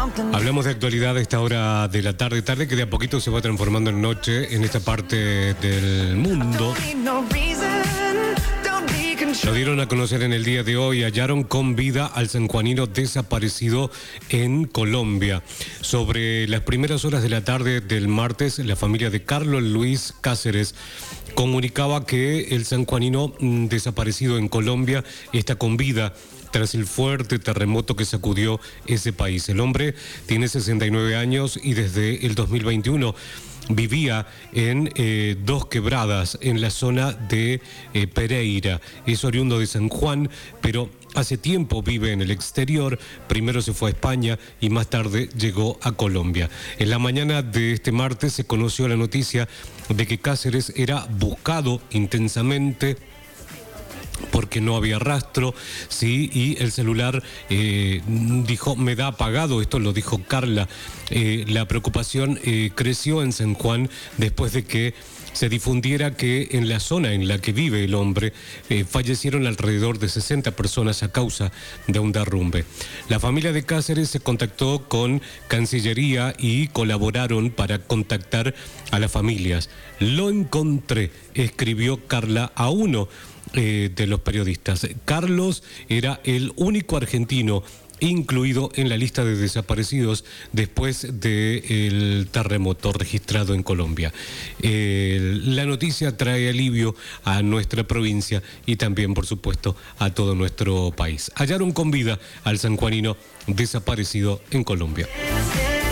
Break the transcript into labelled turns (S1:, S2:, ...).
S1: Hablamos de actualidad a esta hora de la tarde, que de a poquito se va transformando en noche en esta parte del mundo. Lo dieron a conocer en el día de hoy. Hallaron con vida al sanjuanino desaparecido en Colombia. Sobre las primeras horas de la tarde del martes, la familia de Carlos Luis Cáceres comunicaba que el sanjuanino desaparecido en Colombia está con vida tras el fuerte terremoto que sacudió ese país. El hombre tiene 69 años y desde el 2021 vivía en Dos Quebradas, en la zona de Pereira. Es oriundo de San Juan, pero hace tiempo vive en el exterior. Primero se fue a España y más tarde llegó a Colombia. En la mañana de este martes se conoció la noticia de que Cáceres era buscado intensamente porque no había rastro, sí, y el celular dijo, me da apagado, esto lo dijo Carla. La preocupación creció en San Juan después de que se difundiera que en la zona en la que vive el hombre fallecieron alrededor de 60 personas a causa de un derrumbe. La familia de Cáceres se contactó con Cancillería y colaboraron para contactar a las familias. Lo encontré, escribió Carla a uno de los periodistas. Carlos era el único argentino incluido en la lista de desaparecidos después del terremoto registrado en Colombia. La noticia trae alivio a nuestra provincia y también, por supuesto, a todo nuestro país. Hallaron con vida al sanjuanino desaparecido en Colombia.